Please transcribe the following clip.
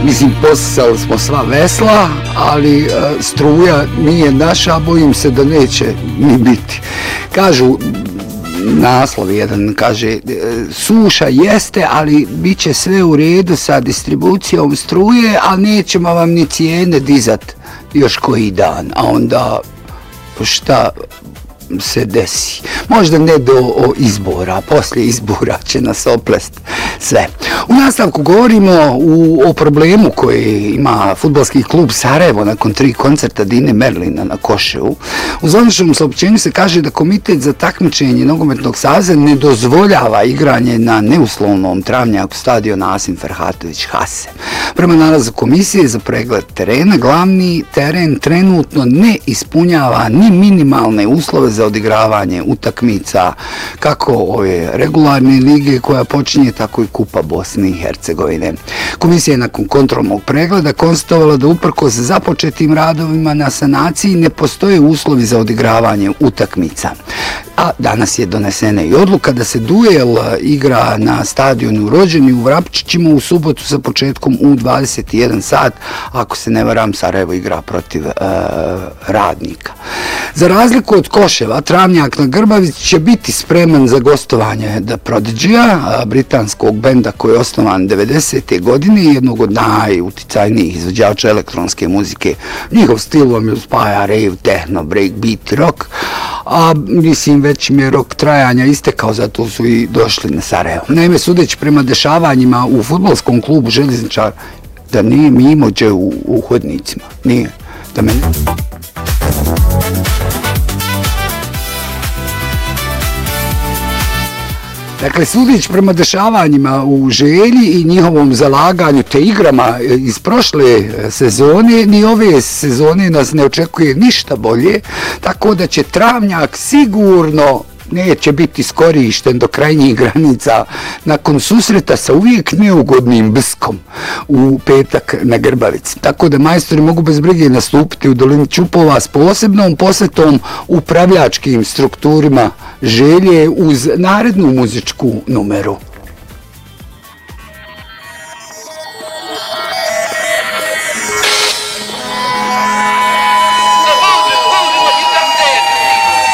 Mislim, posisali smo sva vesla, ali struja nije naša, bojim se da neće ni biti. Kažu, naslov jedan kaže, suša jeste, ali bit će sve u redu sa distribucijom struje, a nećemo vam ni cijene dizat još koji dan. A onda šta se desi? Možda ne do izbora, poslije izbora će nas oplest sve. U nastavku govorimo o problemu koji ima fudbalski klub Sarajevo nakon 3 koncerta Dine Merlina na Koševu. U zvaničnom saopćenju se kaže da Komitet za takmičenje Nogometnog saveza ne dozvoljava igranje na neuslovnom travnjaku stadiona Asim Ferhatović Hase. Prema nalazu komisije za pregled terena, glavni teren trenutno ne ispunjava ni minimalne uslove za odigravanje utakmica kako ove regularne lige koja počinje, tako i Kupa Bosne i Hercegovine. Komisija je nakon kontrolnog pregleda konstatovala da uprkos započetim radovima na sanaciji ne postoje uslovi za odigravanje utakmica. A danas je donesena i odluka da se duel igra na stadionu Rođeni u Vrapčićima u subotu sa početkom u 21 sat. Ako se ne varam, Sarajevo igra protiv Radnika. Za razliku od Koševa, travnjak na Grbavici će biti spreman za gostovanje The Prodigy-a, britanskog benda koji je osnovan 90. godine i jednog od najuticajnijih izvođača elektronske muzike. Njihov stil vam je spaja rave, techno, breakbeat, rock, a mislim već im je rok trajanja istekao, zato su i došli na Sarajevo. Naime, sudeći prema dešavanjima u fudbalskom klubu Željezničar, da nije mimođe u hodnicima, nije, da me ne... Dakle, sudić prema dešavanjima u Želji i njihovom zalaganju te igrama iz prošle sezone, ni ove sezone nas ne očekuje ništa bolje, tako da će travnjak sigurno neće biti iskorišten do krajnjih granica nakon susreta sa uvijek neugodnim Bskom u petak na Grbavici. Tako da majstori mogu bez brige nastupiti u dolini Ćupova s posebnom posvetom upravljačkim strukturima Želje uz narednu muzičku numeru.